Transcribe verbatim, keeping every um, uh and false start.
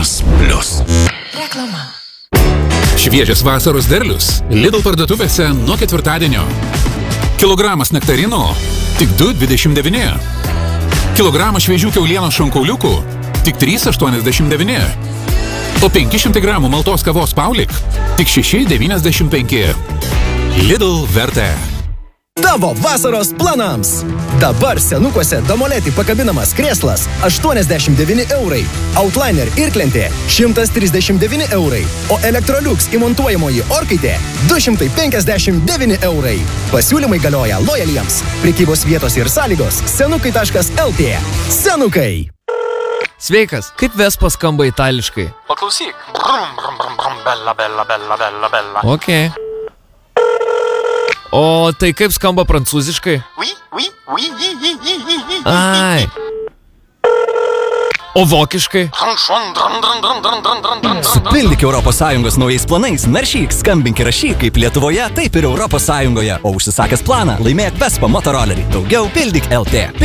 Erasmus Plus. Reklama. Šviežias vasaros derlius Lidl parduotuvėse nuo ketvirtadienio. Kilogramas nektarino tik du dvidešimt devyni. Kilogramas šviežių kiaulienos šonkauliukų tik trys aštuoniasdešimt devyni. O penki šimtai gramų maltos kavos Paulik tik šeši devyniasdešimt penki. Lidl vertė. Tavo vasaros planams. Dabar senukuose Domoletį pakabinamas krėslas aštuoniasdešimt devyni eurai, Outliner irklentė šimtas trisdešimt devyni eurai, o Electrolux įmontuojamoji orkaitė du šimtai penkiasdešimt devyni eurai. Pasiūlymai galioja lojaliems. Prekybos vietos ir sąlygos senukai taškas lt. Senukai. Sveikas, kaip Vespa skamba itališkai? Paklausyk. Brum, brum, brum, brum, bella, bella, bella, bella, bella. Ok. O tai kaip skamba prancūziškai? Oui, oui, oui, oui, oui, oui, oui, oui. Ai. O vokiškai? Supildyk Europos Sąjungos naujais planais, naršyk, skambink ir rašyk kaip Lietuvoje, taip ir Europos Sąjungoje. O užsisakęs planą, laimėk Vespa motorolerį. Daugiau pildyk L T.